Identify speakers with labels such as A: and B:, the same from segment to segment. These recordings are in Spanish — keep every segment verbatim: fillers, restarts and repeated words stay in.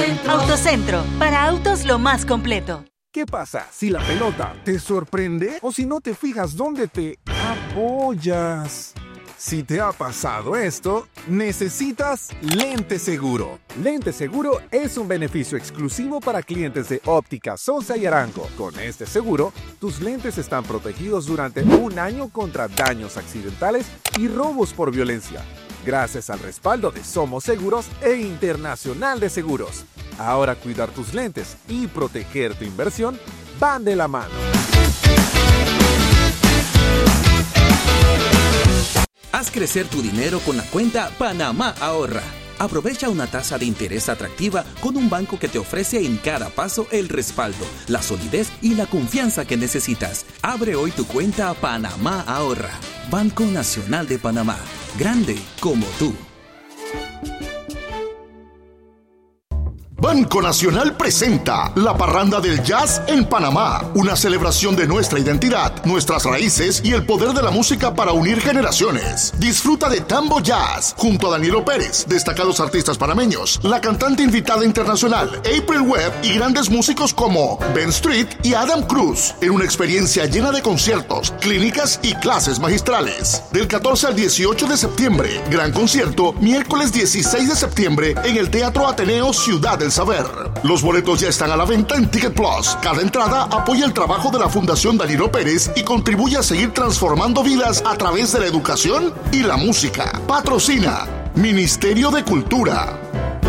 A: Autocentro.
B: Autocentro, para autos lo más completo.
C: ¿Qué pasa si la pelota te sorprende o si no te fijas dónde te apoyas? Si te ha pasado esto, necesitas Lente Seguro. Lente Seguro es un beneficio exclusivo para clientes de Óptica Sosa y Arango. Con este seguro, tus lentes están protegidos durante un año contra daños accidentales y robos por violencia, gracias al respaldo de Somos Seguros e Internacional de Seguros. Ahora cuidar tus lentes y proteger tu inversión van de la mano.
D: Haz crecer tu dinero con la cuenta Panamá Ahorra. Aprovecha una tasa de interés atractiva con un banco que te ofrece en cada paso el respaldo, la solidez y la confianza que necesitas. Abre hoy tu cuenta Panamá Ahorra. Banco Nacional de Panamá. Grande como tú.
E: Banco Nacional presenta la Parranda del Jazz en Panamá, una celebración de nuestra identidad, nuestras raíces y el poder de la música para unir generaciones. Disfruta de Tambo Jazz junto a Danilo Pérez, destacados artistas panameños, la cantante invitada internacional April Webb y grandes músicos como Ben Street y Adam Cruz, en una experiencia llena de conciertos, clínicas y clases magistrales. Del catorce al dieciocho de septiembre, gran concierto, miércoles dieciséis de septiembre en el Teatro Ateneo Ciudad del Saber. Los boletos ya están a la venta en Ticket Plus. Cada entrada apoya el trabajo de la Fundación Danilo Pérez y contribuye a seguir transformando vidas a través de la educación y la música. Patrocina Ministerio de Cultura.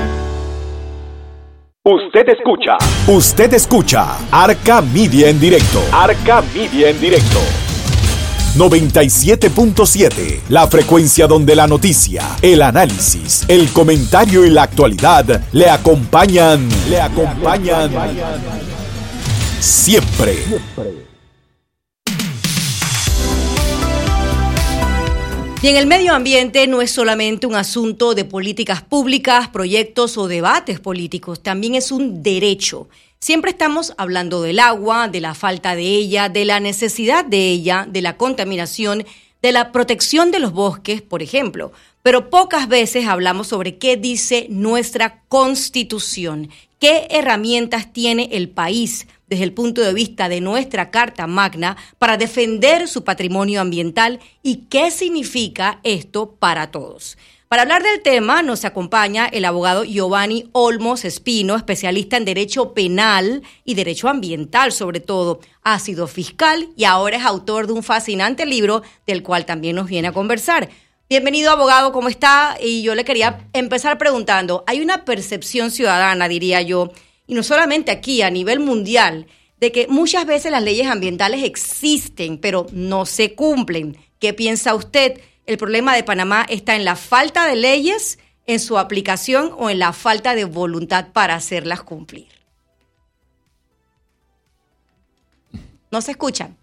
F: Usted escucha.
G: Usted escucha Arca Media en directo.
F: Arca Media en directo.
G: noventa y siete punto siete, la frecuencia donde la noticia, el análisis, el comentario y la actualidad le acompañan, le acompañan siempre.
H: Bien, el medio ambiente no es solamente un asunto de políticas públicas, proyectos o debates políticos, también es un derecho. Siempre estamos hablando del agua, de la falta de ella, de la necesidad de ella, de la contaminación, de la protección de los bosques, por ejemplo. Pero pocas veces hablamos sobre qué dice nuestra Constitución, qué herramientas tiene el país desde el punto de vista de nuestra Carta Magna para defender su patrimonio ambiental y qué significa esto para todos. Para hablar del tema nos acompaña el abogado Giovanni Olmos Espino, especialista en Derecho Penal y Derecho Ambiental, sobre todo. Ha sido fiscal y ahora es autor de un fascinante libro del cual también nos viene a conversar. Bienvenido, abogado, ¿cómo está? Y yo le quería empezar preguntando, hay una percepción ciudadana, diría yo, y no solamente aquí, a nivel mundial, de que muchas veces las leyes ambientales existen, pero no se cumplen. ¿Qué piensa usted? ¿El problema de Panamá está en la falta de leyes, en su aplicación o en la falta de voluntad para hacerlas cumplir? ¿No se escuchan?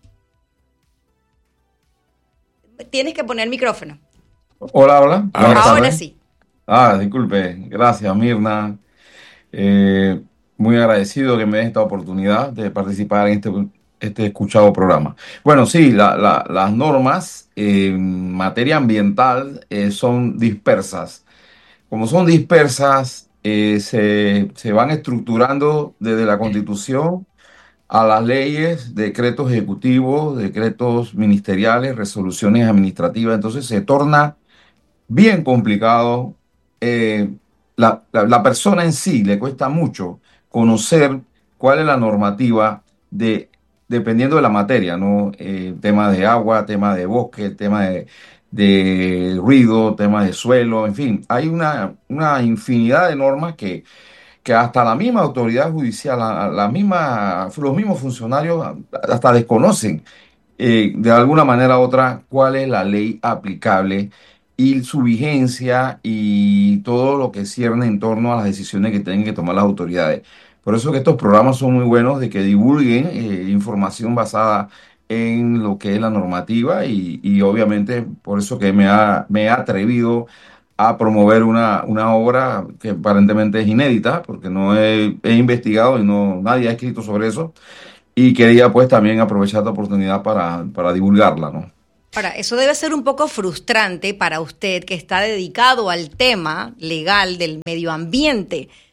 H: Tienes que poner el micrófono.
I: Hola, hola.
H: Ahora, Ahora sí.
I: Ah, disculpe. Gracias, Mirna. Eh, muy agradecido que me den esta oportunidad de participar en este, este escuchado programa. Bueno, sí, la, la, las normas en materia ambiental eh, son dispersas. Como son dispersas, eh, se, se van estructurando desde la Constitución a las leyes, decretos ejecutivos, decretos ministeriales, resoluciones administrativas. Entonces se torna bien complicado. Eh, la, la, la persona en sí le cuesta mucho conocer cuál es la normativa de, dependiendo de la materia, ¿no? Eh, tema de agua, tema de bosque, tema de, de ruido, tema de suelo, en fin, hay una, una infinidad de normas que, que hasta la misma autoridad judicial, la, la misma, los mismos funcionarios hasta desconocen eh, de alguna manera u otra cuál es la ley aplicable y su vigencia y todo lo que cierne en torno a las decisiones que tienen que tomar las autoridades. Por eso que estos programas son muy buenos, de que divulguen eh, información basada en lo que es la normativa y, y obviamente por eso que me ha, me he atrevido a promover una, una obra que aparentemente es inédita, porque no he, he investigado y no nadie ha escrito sobre eso, y quería pues también aprovechar la oportunidad para, para divulgarla, ¿no?
H: Ahora, eso debe ser un poco frustrante para usted que está dedicado al tema legal del medio ambiente,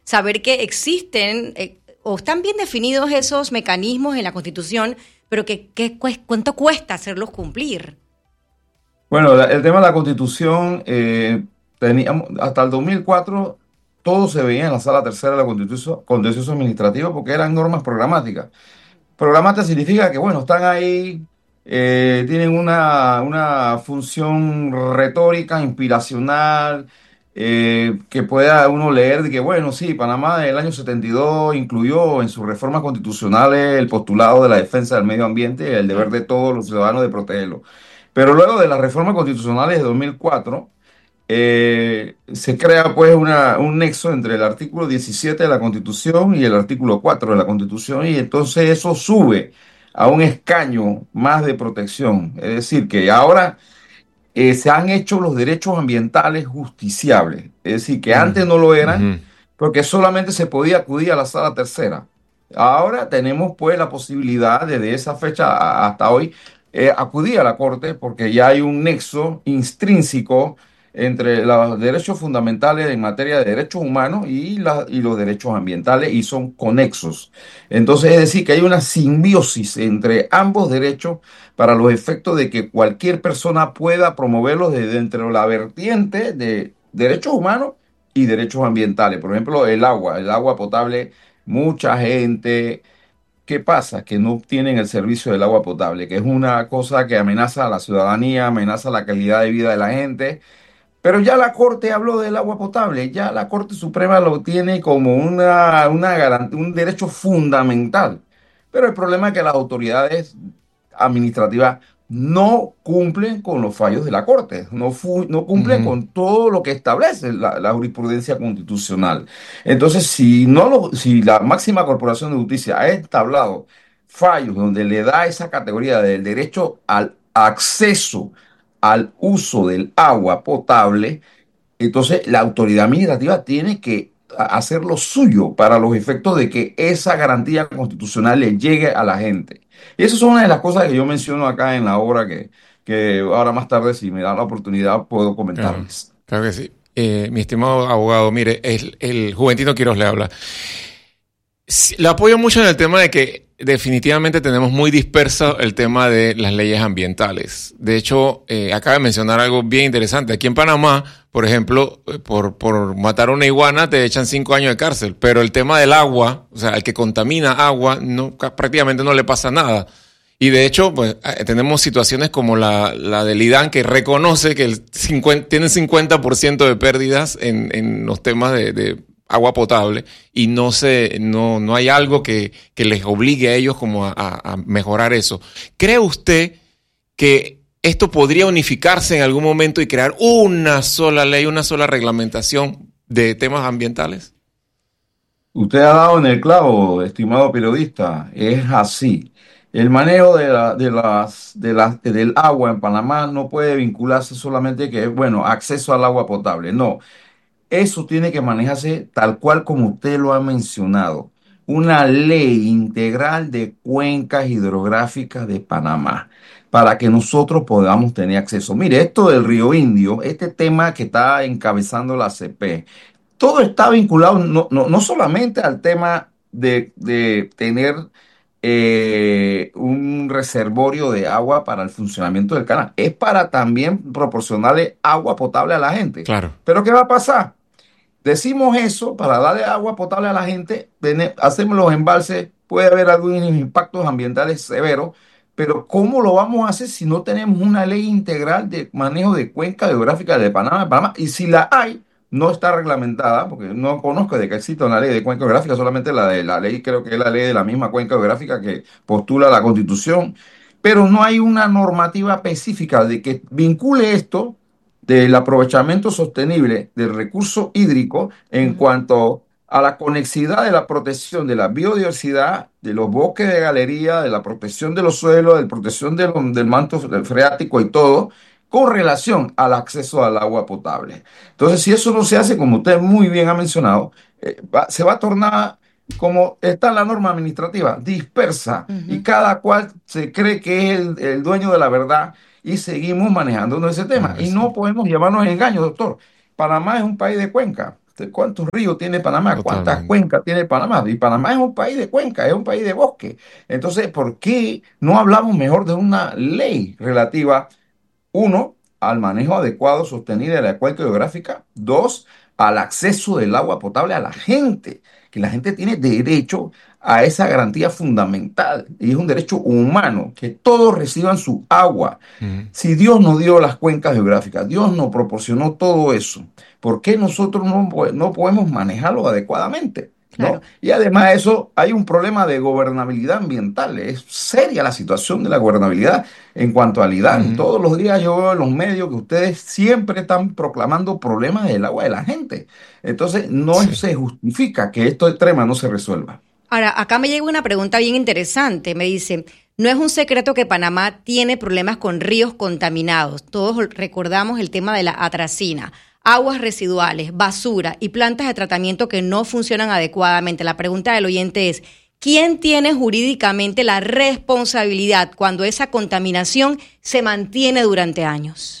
H: saber que existen eh, o están bien definidos esos mecanismos en la Constitución, pero que, que cuánto cuesta hacerlos cumplir.
I: Bueno, la- el tema de la Constitución, eh, teníamos, hasta el dos mil cuatro, todo se veía en la sala tercera de la Constitución, Contencioso Administrativo, porque eran normas programáticas. Programática significa que, bueno, están ahí, eh, tienen una, una función retórica, inspiracional, eh, que pueda uno leer de que, bueno, sí, Panamá en el año setenta y dos incluyó en sus reformas constitucionales el postulado de la defensa del medio ambiente y el deber de todos los ciudadanos de protegerlo. Pero luego de las reformas constitucionales de dos mil cuatro, eh, se crea pues una, un nexo entre el artículo diecisiete de la Constitución y el artículo cuatro de la Constitución, y entonces eso sube a un escaño más de protección. Es decir, que ahora eh, se han hecho los derechos ambientales justiciables. Es decir, que antes no lo eran
A: Ujú.
I: porque solamente se podía acudir a la sala tercera. Ahora tenemos pues la posibilidad desde esa fecha a- hasta hoy eh, acudir a la Corte porque ya hay un nexo intrínseco entre los derechos fundamentales en materia de derechos humanos y, la- y los derechos ambientales, y son conexos. Entonces, es decir, que hay una simbiosis entre ambos derechos para los efectos de que cualquier persona pueda promoverlos desde entre la vertiente de derechos humanos y derechos ambientales. Por ejemplo, el agua, el agua potable, mucha gente. ¿Qué pasa? Que no tienen el servicio del agua potable, que es una cosa que amenaza a la ciudadanía, amenaza la calidad de vida de la gente. Pero ya la Corte habló del agua potable, ya la Corte Suprema lo tiene como una, una garan- un derecho fundamental. Pero el problema es que las autoridades administrativas no cumplen con los fallos de la Corte, no, fu- no cumplen
A: Ujú.
I: con todo lo que establece la, la jurisprudencia constitucional. Entonces, si, no lo, si la máxima corporación de justicia ha establecido fallos donde le da esa categoría del derecho al acceso al uso del agua potable, entonces la autoridad administrativa tiene que a- hacer lo suyo para los efectos de que esa garantía constitucional le llegue a la gente. Y esas son una de las cosas que yo menciono acá en la obra que, que ahora más tarde, si me da la oportunidad, puedo
A: Claro,
I: comentarles.
A: claro que sí. Eh, mi estimado abogado, mire, el, el Juventino Quiroz le habla. Sí, le apoyo mucho en el tema de que definitivamente tenemos muy disperso el tema de las leyes ambientales. De hecho, eh, acaba de mencionar algo bien interesante. Aquí en Panamá, por ejemplo, eh, por, por matar a una iguana te echan cinco años de cárcel, pero el tema del agua, o sea, el que contamina agua, no, ca- prácticamente no le pasa nada. Y de hecho, pues eh, tenemos situaciones como la, la del IDAN, que reconoce que el cincuenta, tiene cincuenta por ciento de pérdidas en, en los temas de, de agua potable, y no se, no, no hay algo que, que les obligue a ellos como a, a- a mejorar eso. ¿Cree usted que esto podría unificarse en algún momento y crear una sola ley, una sola reglamentación de temas ambientales?
I: Usted ha dado en el clavo, estimado periodista, es así. El manejo de la- de las, de las, del agua en Panamá no puede vincularse solamente que, bueno, acceso al agua potable. No, eso tiene que manejarse tal cual como usted lo ha mencionado. Una ley integral de cuencas hidrográficas de Panamá para que nosotros podamos tener acceso. Mire, esto del Río Indio, este tema que está encabezando la C P, todo está vinculado no, no, no solamente al tema de, de tener eh, un reservorio de agua para el funcionamiento del canal, es para también proporcionarle agua potable a la gente.
A: Claro.
I: Pero ¿qué va a pasar? Decimos eso para darle agua potable a la gente, tene- hacemos los embalses, puede haber algunos impactos ambientales severos, pero ¿cómo lo vamos a hacer si no tenemos una ley integral de manejo de cuenca geográfica de Panamá, de Panamá? Y si la hay, no está reglamentada, porque no conozco de que exista una ley de cuenca geográfica, solamente la de la ley, creo que es la ley de la misma cuenca geográfica que postula la Constitución, pero no hay una normativa específica de que vincule esto del aprovechamiento sostenible del recurso hídrico en cuanto a la conexidad de la protección de la biodiversidad, de los bosques de galería, de la protección de los suelos, de la protección de lo- del manto freático y todo, con relación al acceso al agua potable. Entonces, si eso no se hace, como usted muy bien ha mencionado, eh, va- se va a tornar como está la norma administrativa, dispersa, y
H: Ujú.
I: cada cual se cree que es el, el dueño de la verdad, y seguimos manejándonos ese tema.
A: Claro,
I: Y
A: sí.
I: no podemos llevarnos a engaño, doctor. Panamá es un país de cuenca. ¿Cuántos ríos tiene Panamá? ¿Cuántas
A: Totalmente.
I: cuencas tiene Panamá? Y Panamá es un país de cuenca, es un país de bosque. Entonces, ¿por qué no hablamos mejor de una ley relativa, uno, al manejo adecuado, sostenible de la cuenca geográfica? Dos, al acceso del agua potable a la gente, que la gente tiene derecho a esa garantía fundamental y es un derecho humano, que todos reciban su agua.
A: Ujú.
I: Si Dios nos dio las cuencas geográficas, Dios nos proporcionó todo eso, ¿por qué nosotros no, po- no podemos manejarlo adecuadamente?
H: Claro.
I: ¿No? Y además de eso, hay un problema de gobernabilidad ambiental. Es seria la situación de la gobernabilidad en cuanto al IDAN.
A: Ujú.
I: Todos los días yo veo en los medios que ustedes siempre están proclamando problemas del agua de la gente. Entonces, no
A: Sí.
I: se justifica que esto extrema no se resuelva.
H: Ahora, acá me llega una pregunta bien interesante. Me dice, no es un secreto que Panamá tiene problemas con ríos contaminados. Todos recordamos el tema de la atracina, aguas residuales, basura y plantas de tratamiento que no funcionan adecuadamente. La pregunta del oyente es, ¿quién tiene jurídicamente la responsabilidad cuando esa contaminación se mantiene durante años?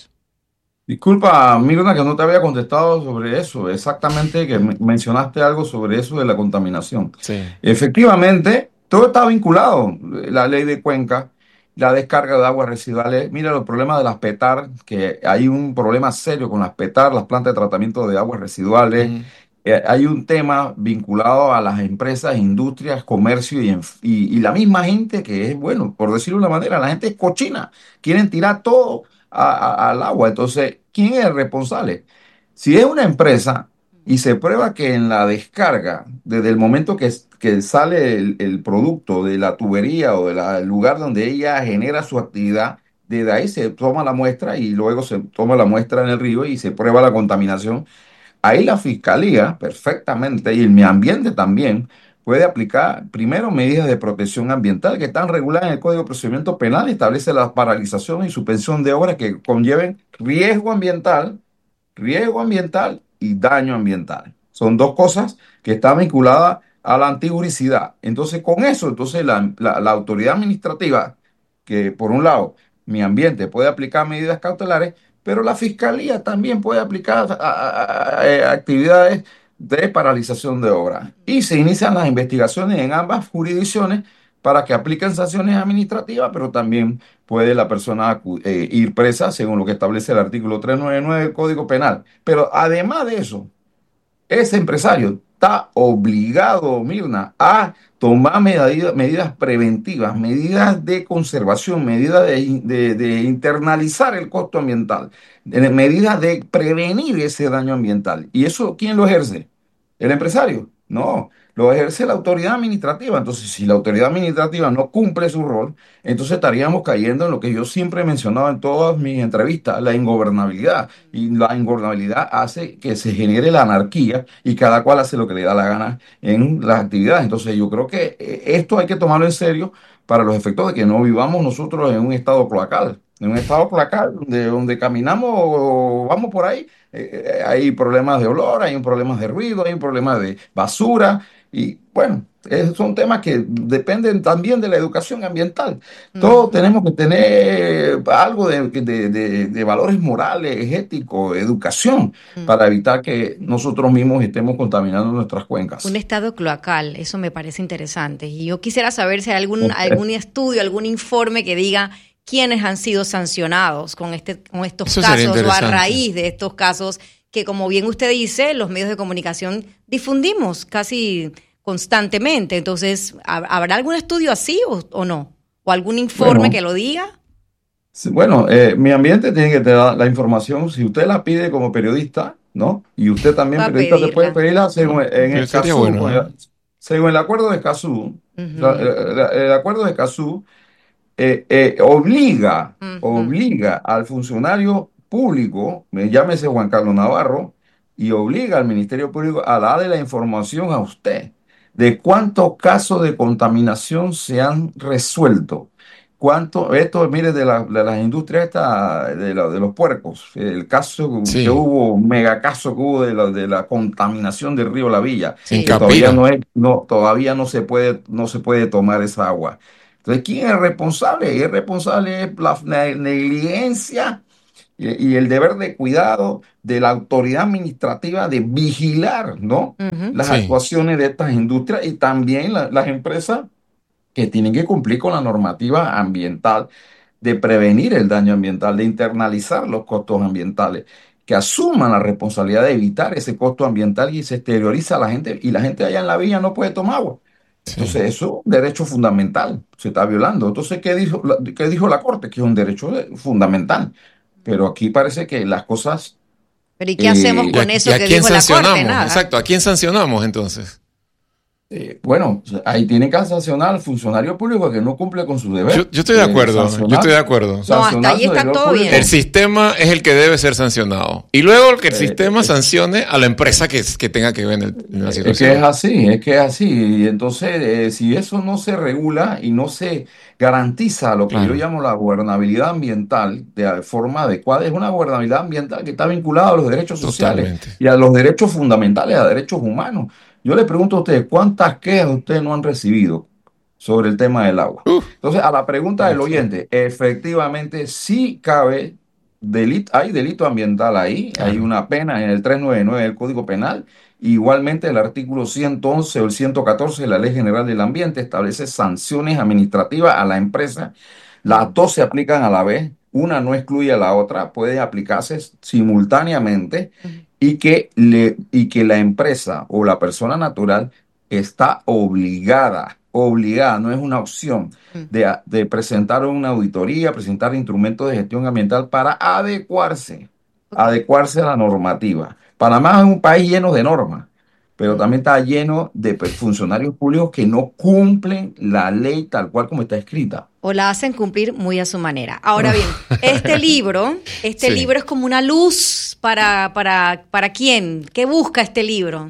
I: Disculpa, Mirna, que no te había contestado sobre eso. Exactamente, que me- mencionaste algo sobre eso de la contaminación.
A: Sí.
I: Efectivamente, todo está vinculado. La ley de Cuenca, la descarga de aguas residuales. Mira los problemas de las PETAR, que hay un problema serio con las PETAR, las plantas de tratamiento de aguas residuales.
A: Ujú.
I: Eh, hay un tema vinculado a las empresas, industrias, comercio y, en- y, y la misma gente que es, bueno, por decirlo de una manera, la gente es cochina. Quieren tirar todo a- a- al agua. Entonces, ¿quién es el responsable? Si es una empresa y se prueba que en la descarga, desde el momento que, es- que sale el, el producto de la tubería o del lugar donde ella genera su actividad, desde ahí se toma la muestra y luego se toma la muestra en el río y se prueba la contaminación. Ahí la fiscalía, perfectamente, y el medio ambiente también, puede aplicar primero medidas de protección ambiental que están reguladas en el Código de Procedimiento Penal y establece la paralización y suspensión de obras que conlleven riesgo ambiental, riesgo ambiental y daño ambiental. Son dos cosas que están vinculadas a la antijuricidad. Entonces, con eso, entonces la, la- la autoridad administrativa, que por un lado, mi ambiente puede aplicar medidas cautelares, pero la fiscalía también puede aplicar a- a- a- eh, actividades de paralización de obras. Y se inician las investigaciones en ambas jurisdicciones para que apliquen sanciones administrativas, pero también puede la persona acu- eh, ir presa según lo que establece el artículo trescientos noventa y nueve del Código Penal. Pero además de eso, ese empresario está obligado, Mirna, a tomar medida- medidas preventivas, medidas de conservación, medidas de, de- de internalizar el costo ambiental, de- medidas de prevenir ese daño ambiental. ¿Y eso quién lo ejerce? ¿El empresario? No, lo ejerce la autoridad administrativa. Entonces, si la autoridad administrativa no cumple su rol, entonces estaríamos cayendo en lo que yo siempre he mencionado en todas mis entrevistas, la ingobernabilidad. Y la ingobernabilidad hace que se genere la anarquía y cada cual hace lo que le da la gana en las actividades. Entonces yo creo que eh, esto hay que tomarlo en serio para los efectos de que no vivamos nosotros en un estado cloacal. En un estado cloacal donde, donde caminamos o vamos por ahí, eh, eh, hay problemas de olor, hay un problemas de ruido, hay un problema de basura y bueno, eh, son temas que dependen también de la educación ambiental. Todos
H: Ujú.
I: tenemos que tener algo de, de- de- de valores morales, éticos, educación, para evitar que nosotros mismos estemos contaminando nuestras cuencas.
H: Un estado cloacal, eso me parece interesante. Y yo quisiera saber si hay algún,
I: Ok.
H: algún estudio, algún informe que diga quiénes han sido sancionados con, este, con estos
A: Eso sería
H: casos o a
A: interesante.
H: raíz de estos casos que, como bien usted dice, los medios de comunicación difundimos casi constantemente. Entonces, ¿hab- ¿habrá algún estudio así o, o no? ¿O algún informe
I: Bueno.
H: que lo diga?
I: Sí, bueno, eh, mi ambiente tiene que te dar la información, si usted la pide como periodista, ¿no? Y usted también,
H: Va a
I: periodista, te puede
H: pedirla.
I: pedirla según en
A: Pero
I: el
A: sería
I: caso,
A: bueno,
I: con
A: ¿eh?
I: el- según el acuerdo de Escazú, la-
H: Ujú,
I: la- el acuerdo de Escazú eh, eh, obliga,
H: ujú.
I: obliga al funcionario público, me llámese Juan Carlos Navarro, y obliga al Ministerio Público a darle la información a usted de cuántos casos de contaminación se han resuelto. Cuánto, esto, mire, de, la- de las industrias esta, de, la- de los puercos, el caso que
A: Sí.
I: hubo, un mega caso que hubo de la, de la contaminación del río La Villa,
A: En
H: Sí.
I: que todavía
A: Capira.
I: no es, no, todavía no se puede, no se puede tomar esa agua. Entonces, ¿quién es el responsable? Y el responsable es la ne- negligencia y, y el deber de cuidado de la autoridad administrativa de vigilar, ¿no?
H: Ujú.
I: Las
A: Sí.
I: actuaciones de estas industrias y también la- las empresas que tienen que cumplir con la normativa ambiental, de prevenir el daño ambiental, de internalizar los costos ambientales, que asuman la responsabilidad de evitar ese costo ambiental y se exterioriza a la gente, y la gente allá en la villa no puede tomar agua. Entonces,
A: Sí.
I: eso es un derecho fundamental, se está violando. Entonces, ¿qué dijo la, qué dijo la Corte? Que es un derecho de- fundamental. Pero aquí parece que las cosas,
H: Pero ¿y qué
I: eh,
H: hacemos
A: ¿Y a,
H: con
A: y
H: eso
A: a
H: que
A: quién
H: dijo la Corte?
A: sancionamos?
H: Nada.
A: Exacto, ¿a quién sancionamos entonces?
I: eh, bueno, ahí tienen que sancionar al funcionario público que no cumple con su deber.
A: Yo, yo estoy de
I: Eh,
A: acuerdo, yo
I: sancionar-
A: estoy de acuerdo.
H: No, hasta
I: sancionar
H: ahí
I: su
H: está
I: deber
H: todo
I: público.
H: bien.
A: El sistema es el que debe ser sancionado. Y luego que el
I: Eh,
A: sistema
I: eh,
A: sancione a la empresa que, que tenga que ver en, el- en la
I: Es que es
A: situación.
I: así, es que es así. Y entonces, eh, si eso no se regula y no se garantiza lo que yo
A: Claro.
I: llamo la gobernabilidad ambiental de forma adecuada, es una gobernabilidad ambiental que está vinculada a los derechos sociales
A: Totalmente.
I: y a los derechos fundamentales, a derechos humanos. Yo le pregunto a ustedes, ¿cuántas quejas ustedes no han recibido sobre el tema del agua?
A: Uf,
I: Entonces, a la pregunta del
A: mucho.
I: oyente, efectivamente sí cabe delito, hay delito ambiental ahí, hay
A: Claro.
I: una pena en el trescientos noventa y nueve del Código Penal. Igualmente, el artículo ciento once o el ciento catorce de la Ley General del Ambiente establece sanciones administrativas a la empresa. Las dos se aplican a la vez, una no excluye a la otra, puede aplicarse simultáneamente y que, le, y que la empresa o la persona natural está obligada, obligada, no es una opción, de, a- de presentar una auditoría, presentar instrumentos de gestión ambiental para adecuarse, adecuarse a la normativa. Panamá es un país lleno de normas, pero también está lleno de pe- funcionarios públicos que no cumplen la ley tal cual como está escrita.
H: O la hacen cumplir muy a su manera. Ahora bien, este libro, este
A: Sí.
H: libro es como una luz para, para, para quién. ¿Qué busca este libro?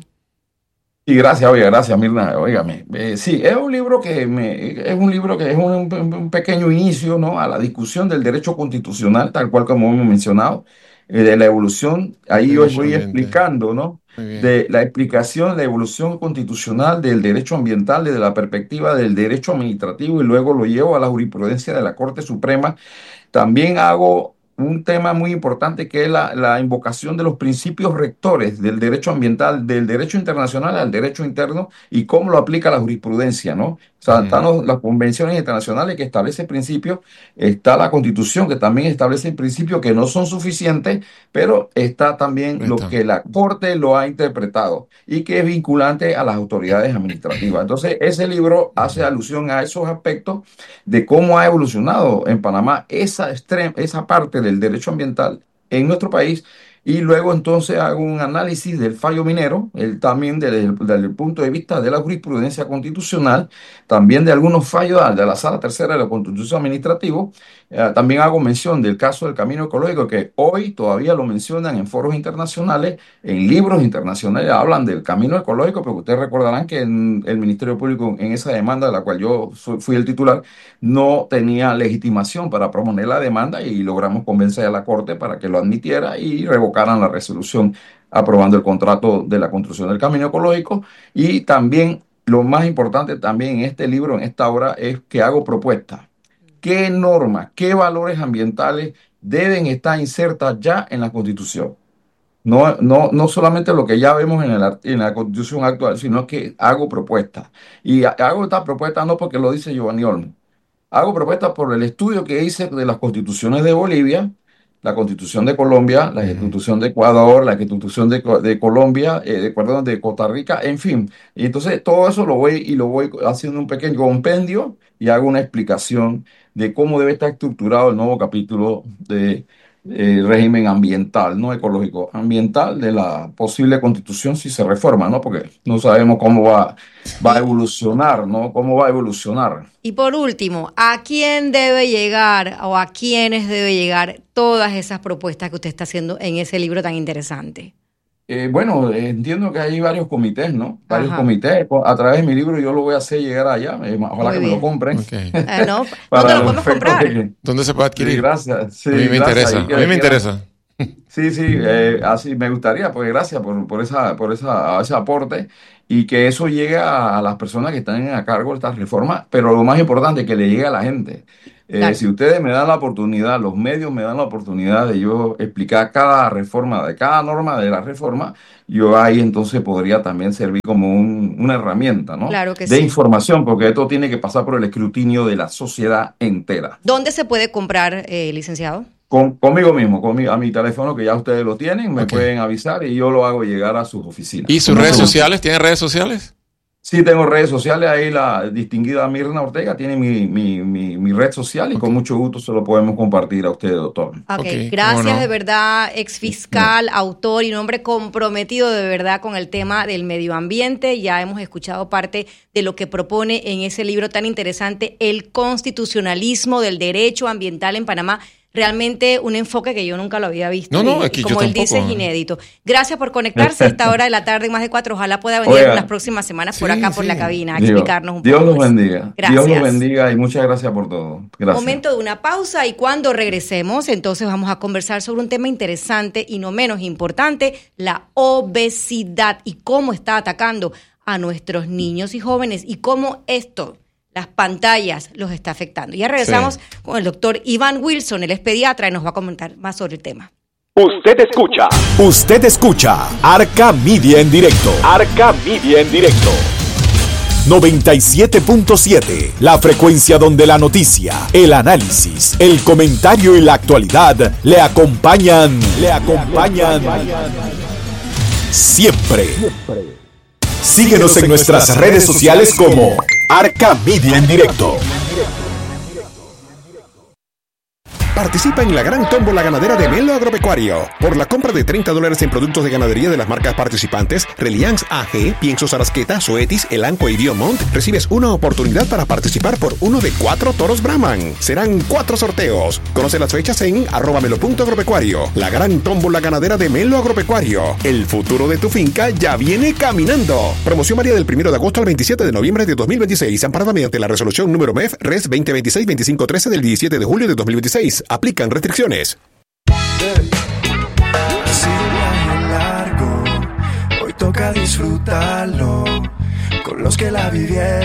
I: Y gracias, oiga, gracias, Mirna. Óigame, eh, sí, es un libro que me, es un libro que es un, un- un pequeño inicio, ¿no?, a la discusión del derecho constitucional, tal cual como hemos mencionado, eh, de la evolución. Ahí yo
A: Derecho
I: voy
A: ambiente.
I: explicando, ¿no?,
A: Muy bien.
I: de la explicación, la evolución constitucional del derecho ambiental desde la perspectiva del derecho administrativo y luego lo llevo a la jurisprudencia de la Corte Suprema. También hago un tema muy importante que es la, la invocación de los principios rectores del derecho ambiental, del derecho internacional al derecho interno y cómo lo aplica la jurisprudencia, ¿no? O sea,
A: Ujú.
I: están los- las convenciones internacionales que establecen principios, está la Constitución que también establece principios que no son suficientes, pero está también
A: Ahí
I: lo
A: está.
I: que la Corte lo ha interpretado y que es vinculante a las autoridades administrativas. Entonces, ese libro hace alusión a esos aspectos de cómo ha evolucionado en Panamá esa, extrem- esa parte del derecho ambiental en nuestro país. Y luego entonces hago un análisis del fallo minero, el, también desde el, desde el punto de vista de la jurisprudencia constitucional, también de algunos fallos de la Sala Tercera de la Constitución Administrativa. Eh, también hago mención del caso del camino ecológico, que hoy todavía lo mencionan en foros internacionales, en libros internacionales hablan del camino ecológico, pero ustedes recordarán que en el Ministerio Público, en esa demanda de la cual yo fu- fui el titular, no tenía legitimación para proponer la demanda y logramos convencer a la Corte para que lo admitiera y revocaran la resolución aprobando el contrato de la construcción del camino ecológico. Y también, lo más importante también en este libro, en esta obra, es que hago propuestas. ¿Qué normas, qué valores ambientales deben estar insertas ya en la Constitución? No, no, no solamente lo que ya vemos en, el art- en la Constitución actual, sino que hago propuestas. Y ha- hago estas propuestas no porque lo dice Giovanni Olmo. Hago propuestas por el estudio que hice de las constituciones de Bolivia, la constitución de Colombia, la
A: Ujú.
I: constitución de Ecuador, la constitución de, Co- de Colombia, eh, de, perdón, de Costa Rica, en fin. Y entonces todo eso lo voy y lo voy haciendo un pequeño compendio y hago una explicación de cómo debe estar estructurado el nuevo capítulo de eh, régimen ambiental, no ecológico, ambiental de la posible constitución si se reforma, ¿no? Porque no sabemos cómo va, va a evolucionar, ¿no? Cómo va a evolucionar.
H: Y por último, ¿a quién debe llegar o a quiénes debe llegar todas esas propuestas que usted está haciendo en ese libro tan interesante?
I: Eh, bueno, eh, entiendo que hay varios comités, ¿no? Varios
H: Ajá.
I: comités. A través de mi libro yo lo voy a hacer llegar allá. Eh, ojalá
H: Muy
I: que me lo
H: bien.
I: compren.
A: Ok.
H: Eh, ¿no? ¿Dónde
I: Para
H: lo
I: los
H: podemos
I: efectos
H: comprar?
I: de que-
A: ¿Dónde se puede
I: Sí,
A: adquirir?
I: gracias. Sí,
A: A mí me
I: gracias.
A: interesa,
I: Ahí
A: a
I: que
A: mí me
I: le
A: interesa.
I: Sí, sí, eh, así me gustaría, pues gracias por, por esa, por esa, ese aporte. y que eso llegue a, a las personas que están a cargo de estas reformas, pero lo más importante, que le llegue a la gente. Eh,
H: Claro.
I: si ustedes me dan la oportunidad, los medios me dan la oportunidad de yo explicar cada reforma, de cada norma de la reforma, yo ahí entonces podría también servir como un- una herramienta, ¿no?
H: Claro que
I: De
H: sí.
I: información, porque esto tiene que pasar por el escrutinio de la sociedad entera.
H: ¿Dónde se puede comprar, eh, licenciado?
I: Con- conmigo mismo, con mi- a mi teléfono, que ya ustedes lo tienen, me
A: Ok.
I: pueden avisar y yo lo hago llegar a sus oficinas.
A: ¿Y sus
I: No
A: redes
I: se-
A: sociales? ¿Tiene redes sociales?
I: Sí, tengo redes sociales, ahí la distinguida Mirna Ortega tiene mi, mi, mi, mi red social y con mucho gusto se lo podemos compartir a usted, doctor.
H: Ok,
A: Ok,
H: gracias
A: cómo no.
H: de verdad, ex fiscal, autor y un hombre comprometido de verdad con el tema del medio ambiente. Ya hemos escuchado parte de lo que propone en ese libro tan interesante, El constitucionalismo del derecho ambiental en Panamá. Realmente un enfoque que yo nunca lo había visto.
A: No, no,
H: y,
A: aquí
H: y
A: yo
H: como él
A: tampoco,
H: dice, es
A: ¿eh?
H: inédito. Gracias por conectarse a esta hora de la tarde, más de cuatro. Ojalá pueda venir
I: Oiga.
H: en las próximas semanas por
A: Sí,
H: acá, por
A: sí.
H: la cabina, a
I: Dios,
H: explicarnos un
I: Dios
H: poco
I: los
H: más.
I: bendiga.
H: Gracias.
I: Dios los bendiga y muchas gracias por todo. Gracias.
H: Momento de una pausa y cuando regresemos, entonces vamos a conversar sobre un tema interesante y no menos importante, la obesidad y cómo está atacando a nuestros niños y jóvenes y cómo esto, las pantallas, los está afectando. Ya regresamos
A: Sí.
H: con el doctor Iván Wilson, él es pediatra y nos va a comentar más sobre el tema.
F: Usted escucha
G: Usted escucha Arca Media en directo.
F: Arca Media en directo.
G: noventa y siete punto siete, la frecuencia donde la noticia, el análisis, el comentario y la actualidad le acompañan, le acompañan siempre. Síguenos en nuestras redes sociales como Arca Media en directo.
J: Participa en la gran tómbola ganadera de Melo Agropecuario. Por la compra de treinta dólares en productos de ganadería de las marcas participantes, Reliance A G, Piensos Arasqueta, Zoetis, Elanco y Biomont, recibes una oportunidad para participar por uno de cuatro toros Brahman. Serán cuatro sorteos. Conoce las fechas en arroba melo punto agropecuario. La gran tómbola ganadera de Melo Agropecuario. El futuro de tu finca ya viene caminando. Promoción varía del primero de agosto al veintisiete de noviembre de dos mil veintiséis, amparada mediante la resolución número M E F Res veinte veintiséis veinticinco trece del diecisiete de julio de dos mil veintiséis. Aplican restricciones.
K: Ha sido un viaje largo, hoy toca disfrutarlo con los que la vivieron.